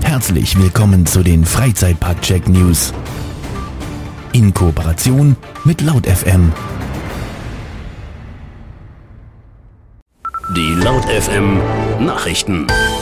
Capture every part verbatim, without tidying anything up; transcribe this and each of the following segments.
Herzlich willkommen zu den Freizeitpark-Check News. In Kooperation mit Laut F M. Die Laut F M Nachrichten.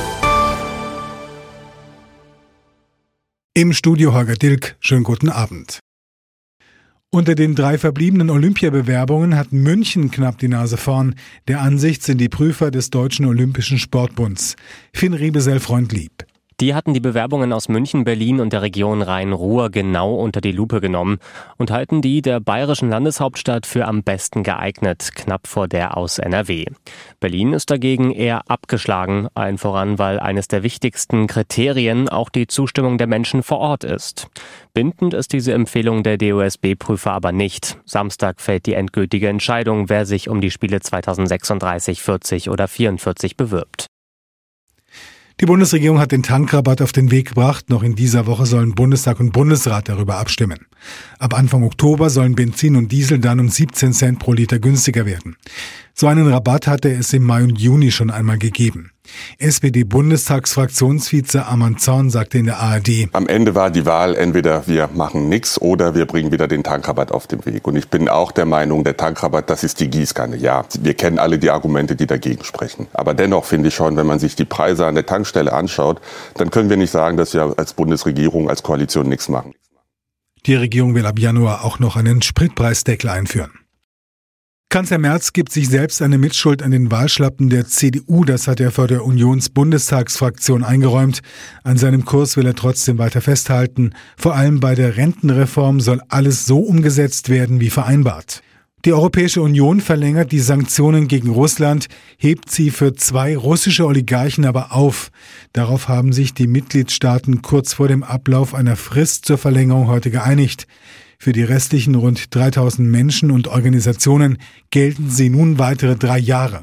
Im Studio Holger Dilk, schönen guten Abend. Unter den drei verbliebenen Olympiabewerbungen hat München knapp die Nase vorn. Der Ansicht sind die Prüfer des Deutschen Olympischen Sportbunds. Finn Riebesell-Freundlieb. Die hatten die Bewerbungen aus München, Berlin und der Region Rhein-Ruhr genau unter die Lupe genommen und halten die der bayerischen Landeshauptstadt für am besten geeignet, knapp vor der aus N R W. Berlin ist dagegen eher abgeschlagen, allen voran, weil eines der wichtigsten Kriterien auch die Zustimmung der Menschen vor Ort ist. Bindend ist diese Empfehlung der D O S B-Prüfer aber nicht. Samstag fällt die endgültige Entscheidung, wer sich um die Spiele zweitausendsechsunddreißig, vierzig oder vierundvierzig bewirbt. Die Bundesregierung hat den Tankrabatt auf den Weg gebracht. Noch in dieser Woche sollen Bundestag und Bundesrat darüber abstimmen. Ab Anfang Oktober sollen Benzin und Diesel dann um siebzehn Cent pro Liter günstiger werden. So einen Rabatt hatte es im Mai und Juni schon einmal gegeben. S P D-Bundestagsfraktionsvize Arman Zorn sagte in der A R D: Am Ende war die Wahl, entweder wir machen nichts oder wir bringen wieder den Tankrabatt auf den Weg. Und ich bin auch der Meinung, der Tankrabatt, das ist die Gießkanne. Ja, wir kennen alle die Argumente, die dagegen sprechen. Aber dennoch finde ich schon, wenn man sich die Preise an der Tankstelle anschaut, dann können wir nicht sagen, dass wir als Bundesregierung, als Koalition nichts machen. Die Regierung will ab Januar auch noch einen Spritpreisdeckel einführen. Kanzler Merz gibt sich selbst eine Mitschuld an den Wahlschlappen der C D U. Das hat er vor der Unions-Bundestagsfraktion eingeräumt. An seinem Kurs will er trotzdem weiter festhalten. Vor allem bei der Rentenreform soll alles so umgesetzt werden wie vereinbart. Die Europäische Union verlängert die Sanktionen gegen Russland, hebt sie für zwei russische Oligarchen aber auf. Darauf haben sich die Mitgliedstaaten kurz vor dem Ablauf einer Frist zur Verlängerung heute geeinigt. Für die restlichen rund dreitausend Menschen und Organisationen gelten sie nun weitere drei Jahre.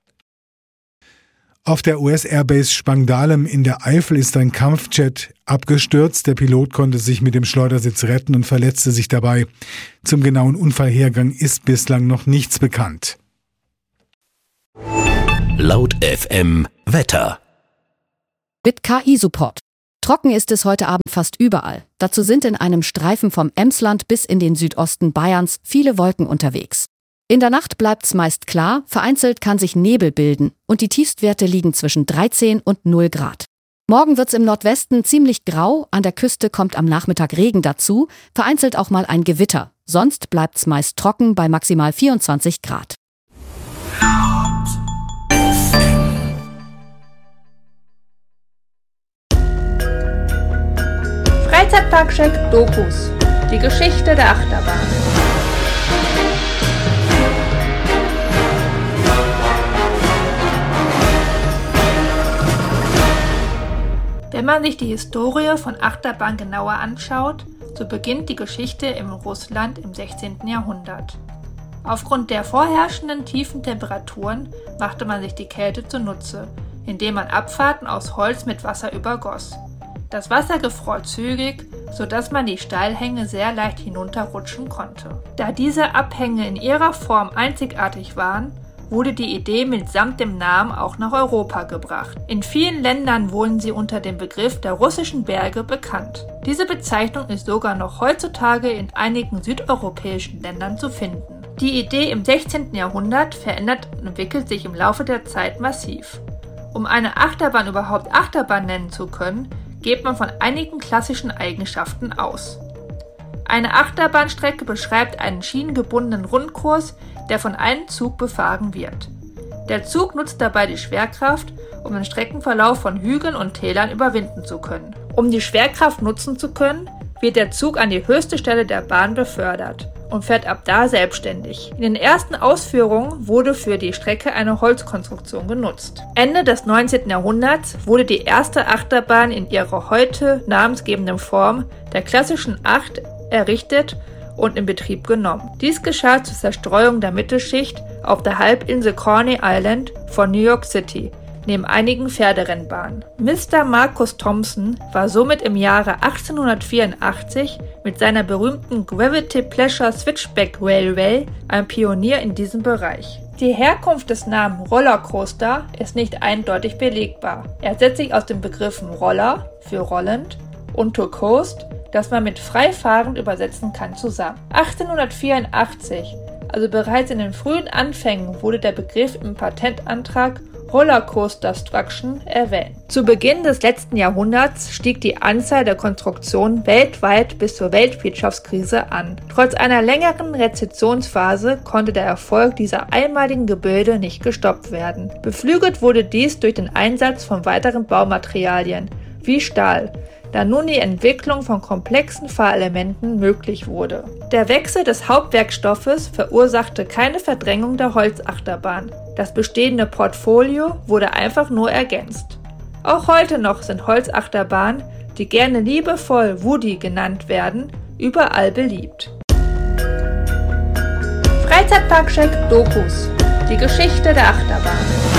Auf der U S-Airbase Spangdahlem in der Eifel ist ein Kampfjet abgestürzt. Der Pilot konnte sich mit dem Schleudersitz retten und verletzte sich dabei. Zum genauen Unfallhergang ist bislang noch nichts bekannt. Laut F M Wetter. Mit K I-Support. Trocken ist es heute Abend fast überall. Dazu sind in einem Streifen vom Emsland bis in den Südosten Bayerns viele Wolken unterwegs. In der Nacht bleibt's meist klar, vereinzelt kann sich Nebel bilden und die Tiefstwerte liegen zwischen dreizehn und null Grad. Morgen wird's im Nordwesten ziemlich grau, an der Küste kommt am Nachmittag Regen dazu, vereinzelt auch mal ein Gewitter. Sonst bleibt's meist trocken bei maximal vierundzwanzig Grad. Freizeitpark-Check Dokus. Die Geschichte der Achterbahn. Wenn man sich die Historie von Achterbahn genauer anschaut, so beginnt die Geschichte in Russland im sechzehnten Jahrhundert. Aufgrund der vorherrschenden tiefen Temperaturen machte man sich die Kälte zunutze, indem man Abfahrten aus Holz mit Wasser übergoss. Das Wasser gefror zügig, sodass man die Steilhänge sehr leicht hinunterrutschen konnte. Da diese Abhänge in ihrer Form einzigartig waren, wurde die Idee mitsamt dem Namen auch nach Europa gebracht. In vielen Ländern wurden sie unter dem Begriff der russischen Berge bekannt. Diese Bezeichnung ist sogar noch heutzutage in einigen südeuropäischen Ländern zu finden. Die Idee im sechzehnten Jahrhundert verändert und entwickelt sich im Laufe der Zeit massiv. Um eine Achterbahn überhaupt Achterbahn nennen zu können, geht man von einigen klassischen Eigenschaften aus. Eine Achterbahnstrecke beschreibt einen schienengebundenen Rundkurs, der von einem Zug befahren wird. Der Zug nutzt dabei die Schwerkraft, um den Streckenverlauf von Hügeln und Tälern überwinden zu können. Um die Schwerkraft nutzen zu können, wird der Zug an die höchste Stelle der Bahn befördert und fährt ab da selbstständig. In den ersten Ausführungen wurde für die Strecke eine Holzkonstruktion genutzt. Ende des neunzehnten Jahrhunderts wurde die erste Achterbahn in ihrer heute namensgebenden Form, der klassischen Acht, errichtet und in Betrieb genommen. Dies geschah zur Zerstreuung der Mittelschicht auf der Halbinsel Coney Island von New York City, neben einigen Pferderennbahnen. Mister Marcus Thompson war somit im Jahre achtzehnhundertvierundachtzig mit seiner berühmten Gravity Pleasure Switchback Railway ein Pionier in diesem Bereich. Die Herkunft des Namens Rollercoaster ist nicht eindeutig belegbar. Er setzt sich aus den Begriffen Roller für rollend und to coast, das man mit freifahrend übersetzen kann, zusammen. achtzehnhundertvierundachtzig, also bereits in den frühen Anfängen, wurde der Begriff im Patentantrag Rollercoaster-Struction erwähnt. Zu Beginn des letzten Jahrhunderts stieg die Anzahl der Konstruktionen weltweit bis zur Weltwirtschaftskrise an. Trotz einer längeren Rezessionsphase konnte der Erfolg dieser einmaligen Gebilde nicht gestoppt werden. Beflügelt wurde dies durch den Einsatz von weiteren Baumaterialien wie Stahl, da nun die Entwicklung von komplexen Fahrelementen möglich wurde. Der Wechsel des Hauptwerkstoffes verursachte keine Verdrängung der Holzachterbahn. Das bestehende Portfolio wurde einfach nur ergänzt. Auch heute noch sind Holzachterbahnen, die gerne liebevoll Woody genannt werden, überall beliebt. Freizeitparkcheck Dokus. Die Geschichte der Achterbahn.